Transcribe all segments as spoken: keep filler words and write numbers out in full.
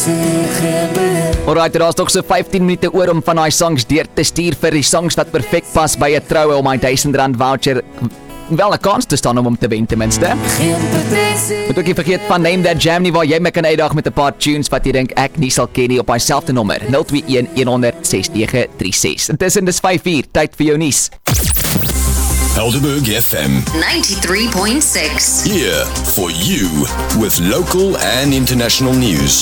Alright, daar is nog so vyftien minute oor om van die songs deur te stuur vir die songs wat perfek pas by 'n troue om my duisend rand voucher wel 'n kans te staan om om te wen ten minste. Moet ook nie vergeet van Name That Jam nie, waar jy my kan uitdaag met 'n paar tunes wat jy dink ek nie sal ken nie op my selfde nommer nul twee een een honderd ses nege drie ses. Intussen dis vyf uur, tyd vir jou nuus. Helderberg F M ninety-three point six. Here for you with local and international news.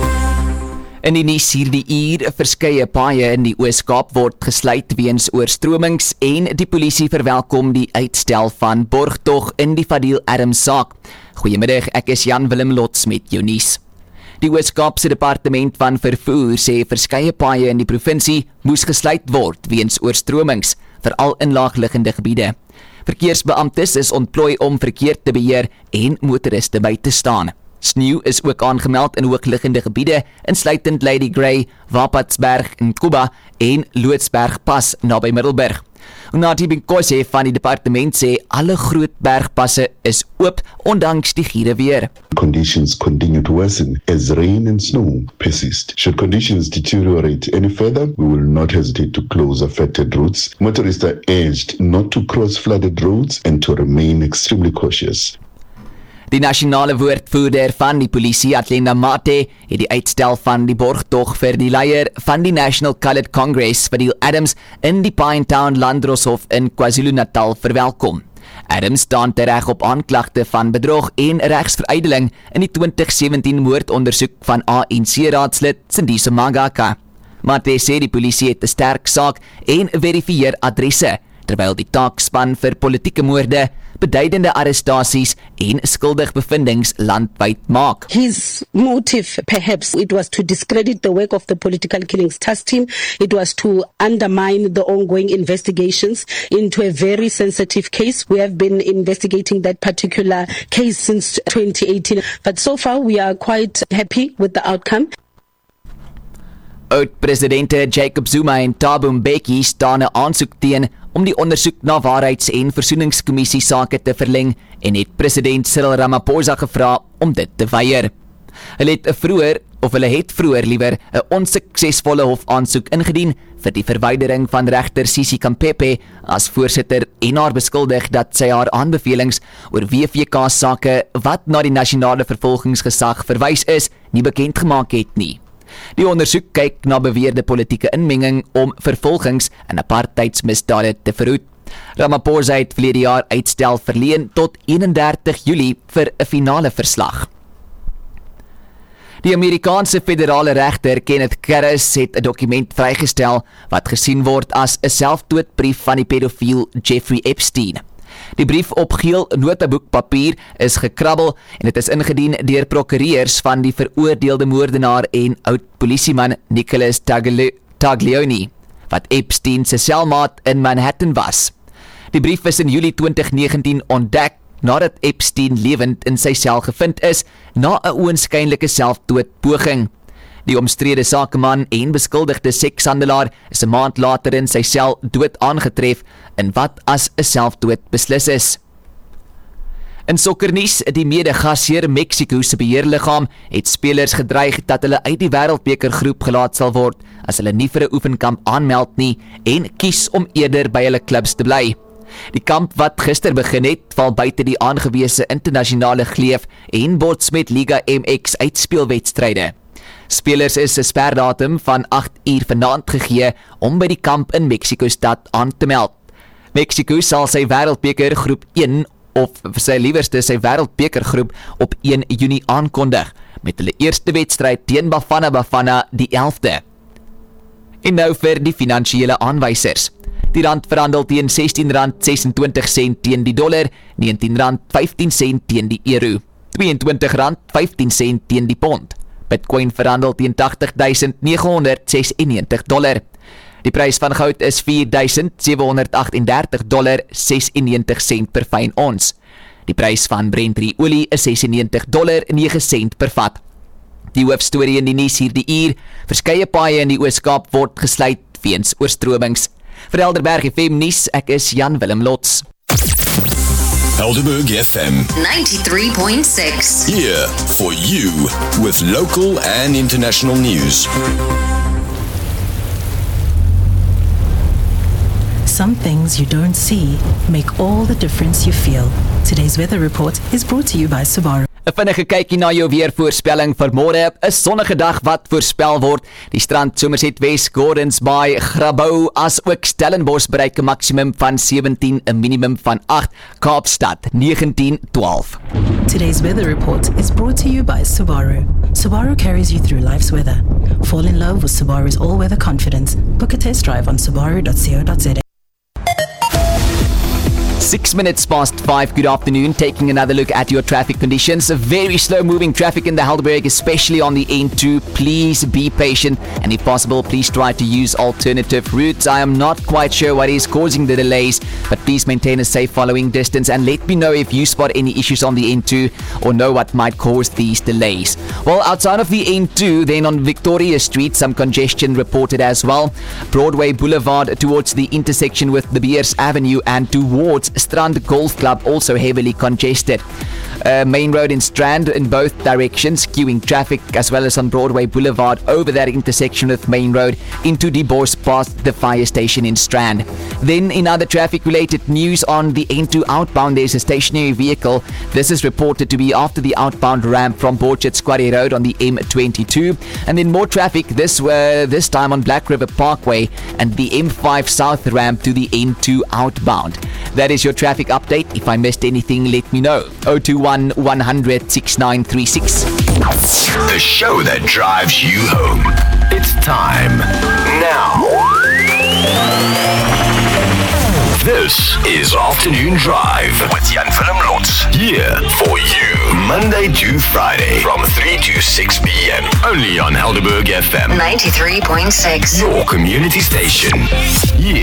In die nuus hierdie uur, verskeie paaie in die Oos-Kaap word gesluit weens oorstromings en die polisie verwelkom die uitstel van borgtog in die Fadil Adams saak. Goeiemiddag, ek is Jan Willem Lots met jou nuus. Die Oos-Kaapse Departement van Vervoer sê verskeie paaie in die provinsie moes gesluit word weens oorstromings, veral in laagliggende gebiede. Verkeersbeamptes is ontplooi om verkeer te beheer en motoriste by te staan. Sneeu is ook aangemeld in hoogliggende gebiede, insluitend Lady Grey, Wapatsberg in Kuba en Loodsberg pas naby Middelburg. Unati Binkose van die departement sê alle groot bergpasse is oop ondanks die giere weer. Conditions continue to worsen as rain and snow persist. Should conditions deteriorate any further, we will not hesitate to close affected routes. Motorists are urged not to cross flooded roads and to remain extremely cautious. Die nasionale woordvoerder van die polisie, Atlenda Mate, het die uitstel van die borgtog vir die leier van die National Coloured Congress, Fadil Adams, in die Pinetown Landdroshof in KwaZulu-Natal verwelkom. Adams staan tereg op aanklagte van bedrog en regsverydeling in die twintig sewentien moordondersoek van A N C-raadslid Sindise Magaka. Mate sê die polisie het 'n sterk saak en verifieer adresse, terwyl die taakspan vir politieke moorde, beduidende arrestasies en skuldig bevindings landwyd maak. His motive, perhaps, it was to discredit the work of the Political Killings Task Team. It was to undermine the ongoing investigations into a very sensitive case. We have been investigating that particular case since twenty eighteen, but so far we are quite happy with the outcome. Oud-presidente Jacob Zuma en Thabo Mbeki staan 'n aansoek teen om die ondersoek na waarheids- en versoeningskommissie sake te verleng en het president Cyril Ramaphosa gevra om dit te weier. Hulle het vroeër, of hulle het vroeër liewer, 'n onsuksesvolle hofaansoek ingedien vir die verwydering van regter Sisi Kampepe as voorsitter en haar beskuldig dat sy haar aanbevelings oor W V K-sake wat na die nasionale vervolgingsgesag verwys is, nie bekend gemaak het nie. Die ondersoek kyk na beweerde politieke inmenging om vervolgings en apartheidsmisdade te verhoed. Ramaphosa het verlede jaar uitstel verleen tot eenendertig Julie vir 'n finale verslag. Die Amerikaanse federale regter Kenneth Karras het 'n dokument vrygestel wat gesien word as 'n selfdoodbrief van die pedofiel Jeffrey Epstein. Die brief op geel notaboekpapier is gekrabbel en dit is ingedien deur prokureurs van die veroordeelde moordenaar en oud-polisieman Nicholas Taglioni, wat Epstein se selmaat in Manhattan was. Die brief is in Julie twintig negentien ontdek nadat Epstein lewend in sy sel gevind is na 'n oënskynlike selfdoodpoging. Die omstrede sakeman en beskuldigde sekshandelaar is 'n maand later in sy sel dood aangetref in wat as 'n selfdood beslis is. In sokkernuus, die mede-gasheer Mexico se beheerliggaam het spelers gedreig dat hulle uit die wêreldbekergroep gelaat sal word as hulle nie vir 'n oefenkamp aanmeld nie en kies om eerder by hulle klubs te bly. Die kamp wat gister begin het, val buite die aangewese internasionale gleuf en bots met Liga M X uitspeelwedstryde. Spelers is 'n sperdatum van agt uur vanaand gegee om by die kamp in Mexico-stad aan te meld. Mexico sal sy wêreldbeker groep een of sy liewerste sy wêreldbekergroep op een Junie aankondig met hulle eerste wedstryd teen Bafana Bafana die elfde. En nou vir die finansiële aanwysers. Die rand verhandel teen sestien rand sesentwintig sent teen die dollar, negentien rand vyftien sent teen die euro, tweeëntwintig rand vyftien sent teen die pond. Bitcoin verhandel teen agtig duisend nege honderd sesennegentig dollar. Die prys van goud is vier duisend sewe honderd agt en dertig dollar sesennegentig sent per fyn ons. Die prys van Brent olie is sesennegentig dollar nege sent per vat. Die hoofstorie in die nuus hierdie uur: verskeie paaie in die Oos-Kaap word gesluit weens oorstromings. Vir Helderberg F M nuus, ek is Jan Willem Lots. Helderberg F M. ninety-three point six. Here for you with local and international news. Some things you don't see make all the difference you feel. Today's weather report is brought to you by Subaru. 'n Vinnige kykie na jou weervoorspelling vir môre. 'n Sonnige dag wat voorspel word. Die strand Somerset West, Gordons Bay, Grabouw as ook Stellenbosch bereik 'n maksimum van sewentien, 'n minimum van agt. Kaapstad negentien twaalf. Today's weather report is brought to you by Subaru. Subaru carries you through life's weather. Fall in love with Subaru's all-weather confidence. Book a test drive on subaru dot co dot za. Six minutes past five, good afternoon. Taking another look at your traffic conditions. Very slow moving traffic in the Helderberg, especially on the N two. Please be patient and if possible, please try to use alternative routes. I am not quite sure what is causing the delays, but please maintain a safe following distance and let me know if you spot any issues on the N two or know what might cause these delays. Well, outside of the N two, then on Victoria Street, some congestion reported as well. Broadway Boulevard towards the intersection with De Beers Avenue and towards Strand Golf Club also heavily congested. Uh, Main Road in Strand in both directions, queuing traffic, as well as on Broadway Boulevard over that intersection with Main Road into De Beers past the fire station in Strand. Then in other traffic-related news on the N two outbound, there's a stationary vehicle. This is reported to be after the outbound ramp from Borchards Quarry Road on the M twenty-two. And then more traffic this uh, this time on Black River Parkway and the M five South ramp to the N two outbound. That is your traffic update. If I missed anything, let me know. zero two one, one hundred, sixty-nine thirty-six. The show that drives you home. It's time now. This is Afternoon Drive with Jan Willem Lotz. Here for you, Monday to Friday from three to six p.m. Only on Helderberg F M. ninety-three point six. Your community station. Yeah.